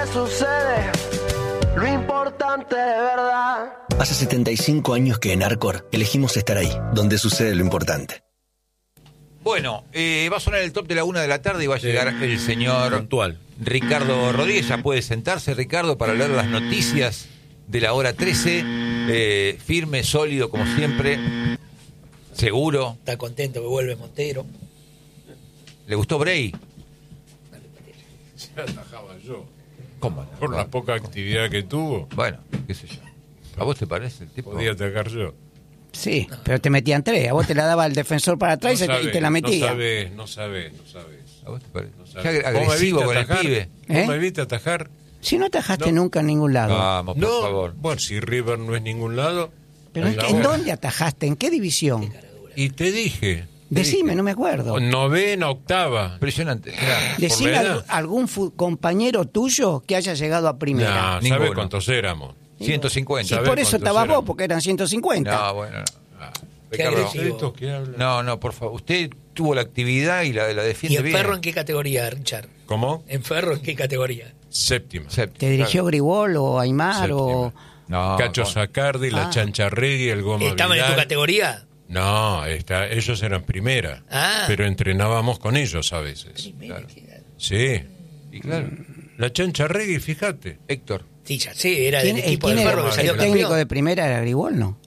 sucede, lo importante de verdad. Hace 75 años que en Arcor elegimos estar ahí, donde sucede lo importante. Bueno, va a sonar el top de la 1 de la tarde y va a llegar el señor puntual Ricardo Rodríguez. Ya puede sentarse, Ricardo, para leer las noticias de la hora 13. Firme, sólido, como siempre. Seguro. Está contento que vuelve Montero. ¿Le gustó Bray? Ya atajaba yo. ¿Cómo? Por la poca actividad que tuvo. Bueno, qué sé yo. ¿A vos te parece el tipo? Podía atacar yo. Sí, pero te metían 3. A vos te la daba el defensor para atrás y te la metía. No sabés. ¿A vos te parece? No sabés. Qué agresivo con el pibe. ¿Vos me viste atajar? Si no atajaste nunca en ningún lado. Vamos, por favor. Bueno, si River no es ningún lado. Pero ¿en dónde atajaste? ¿En qué división? Y te dije. Decime, no me acuerdo. Novena, octava. Impresionante. Decime algún compañero tuyo que haya llegado a primera. No, ¿sabes cuántos éramos? 150. Y por eso estabas vos, porque eran 150. No, bueno. Qué agresivo. No, por favor. Usted tuvo la actividad y la defiende bien. ¿Y en bien. Ferro en qué categoría, Richard? ¿Cómo? ¿En Ferro en qué categoría? Séptima. ¿Te dirigió Gribol o Aymar o...? No, Cacho Sacardi, la Chancharregui, el Goma ¿Estaban Vidal. en tu categoría? No, ellos eran primera. Pero entrenábamos con ellos a veces. Claro. Sí. Y claro. La Chancharregui, fíjate. Héctor. Sí, ya sé, era del equipo ¿quién de era? Ferro que salió ¿El técnico campeón? de primera era Gribol, no?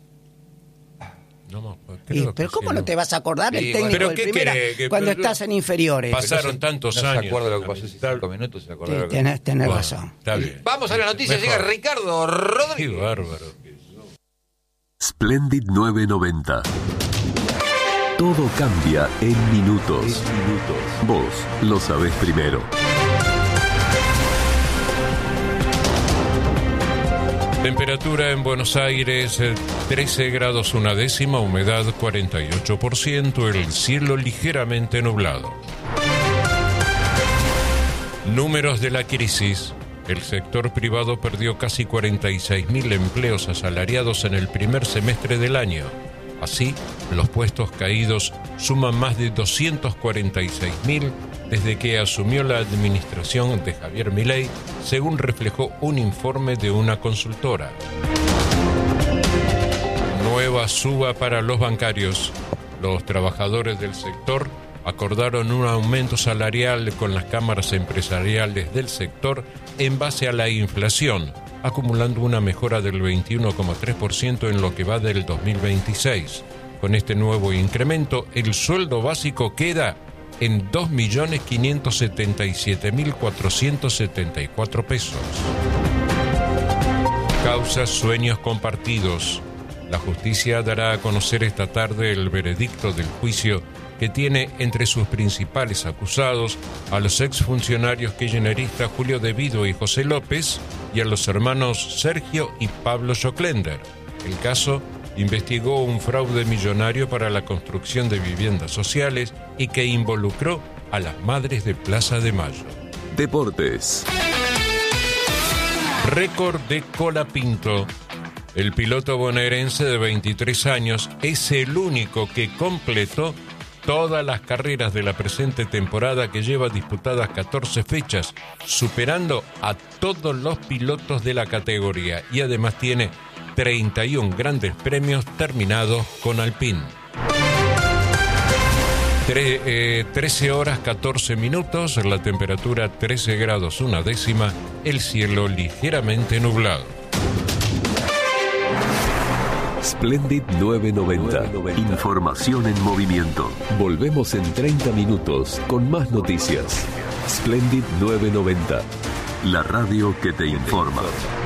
Pero ¿cómo no te vas a acordar del Sí, técnico pero de ¿qué primera querés? cuando estás en inferiores? Pasaron tantos No años. se acuerda lo que pasó hace 5 minutos. Se acuerda Tenés razón. Está bien. Vamos a la noticia. Llega Ricardo Qué Rodríguez. bárbaro. Splendid 990. Todo cambia en minutos. Vos lo sabés primero. Temperatura en Buenos Aires, 13 grados 1/10, humedad 48%, el cielo ligeramente nublado. Números de la crisis. El sector privado perdió casi 46.000 empleos asalariados en el primer semestre del año. Así, los puestos caídos suman más de 246.000 desde que asumió la administración de Javier Milei, según reflejó un informe de una consultora. Nueva suba para los bancarios. Los trabajadores del sector acordaron un aumento salarial con las cámaras empresariales del sector en base a la inflación, acumulando una mejora del 21,3% en lo que va del 2026. Con este nuevo incremento, el sueldo básico queda en 2.577.474 pesos. Causas Sueños Compartidos. La justicia dará a conocer esta tarde el veredicto del juicio que tiene entre sus principales acusados a los exfuncionarios kirchneristas Julio De Vido y José López y a los hermanos Sergio y Pablo Joclender. El caso investigó un fraude millonario para la construcción de viviendas sociales y que involucró a las madres de Plaza de Mayo. Deportes. Récord de Colapinto. El piloto bonaerense de 23 años es el único que completó todas las carreras de la presente temporada, que lleva disputadas 14 fechas, superando a todos los pilotos de la categoría, y además tiene 31 grandes premios terminados con Alpine. 13 horas 14 minutos, la temperatura 13 grados 1/10, el cielo ligeramente nublado. Splendid 990. Información en movimiento. Volvemos en 30 minutos con más noticias. Splendid 990. La radio que te informa.